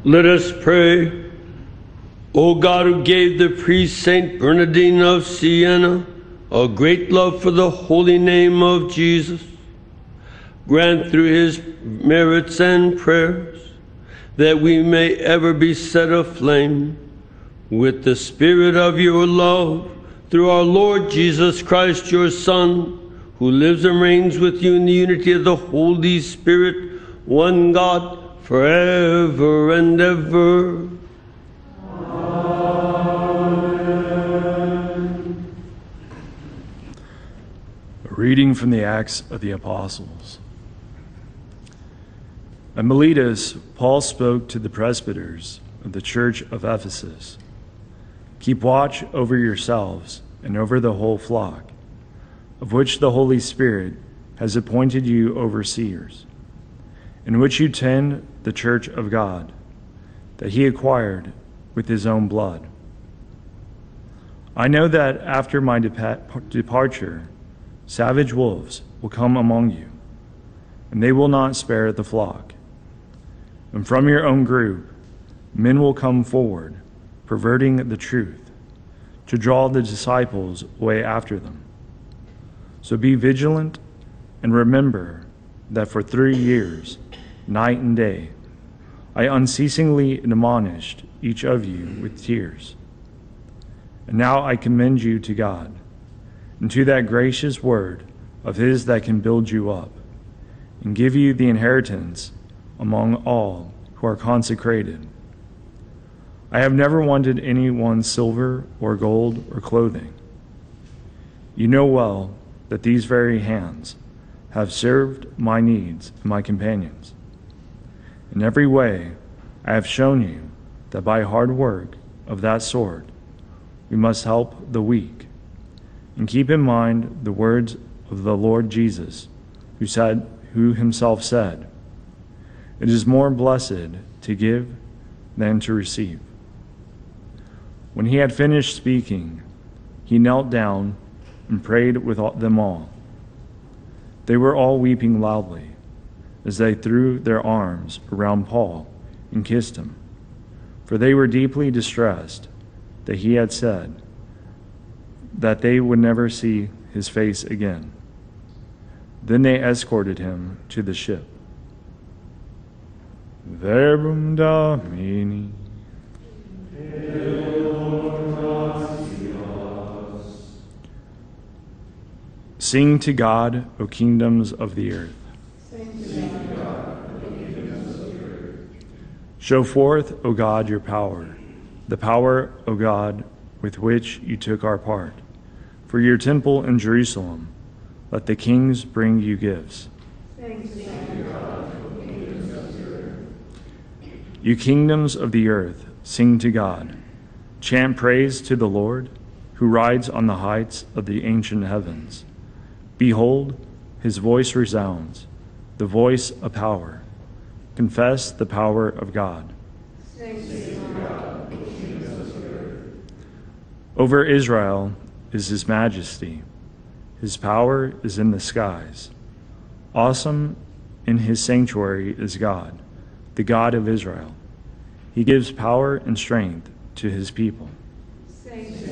Let us pray. O God, who gave the priest Saint Bernardine of Siena a great love for the holy name of Jesus, grant through his merits and prayers that we may ever be set aflame with the spirit of your love through our Lord Jesus Christ, your Son, who lives and reigns with you in the unity of the Holy Spirit, one God, forever and ever. Amen. A reading from the Acts of the Apostles. At Miletus, Paul spoke to the presbyters of the church of Ephesus. Keep watch over yourselves and over the whole flock, of which the Holy Spirit has appointed you overseers, in which you tend the church of God, that he acquired with his own blood. I know that after my departure, savage wolves will come among you, and they will not spare the flock. And from your own group, men will come forward, perverting the truth, to draw the disciples away after them. So be vigilant and remember that for 3 years, night and day, I unceasingly admonished each of you with tears. And now I commend you to God, and to that gracious word of his that can build you up, and give you the inheritance among all who are consecrated. I have never wanted anyone's silver or gold or clothing. You know well that these very hands have served my needs and my companions. In every way, I have shown you that by hard work of that sort, we must help the weak, and keep in mind the words of the Lord Jesus, who himself said, "It is more blessed to give than to receive." When he had finished speaking, he knelt down and prayed with them all. They were all weeping loudly as they threw their arms around Paul and kissed him, for they were deeply distressed that he had said that they would never see his face again. Then they escorted him to the ship. Verbum Domini. Sing to God, O kingdoms of the earth. Show forth, O God, your power, the power, O God, with which you took our part. For your temple in Jerusalem, let the kings bring you gifts. You kingdoms of the earth, sing to God. Chant praise to the Lord, who rides on the heights of the ancient heavens. Behold, his voice resounds, the voice of power. Confess the power of God. Over Israel is his majesty. His power is in the skies. Awesome in his sanctuary is God, the God of Israel. He gives power and strength to his people.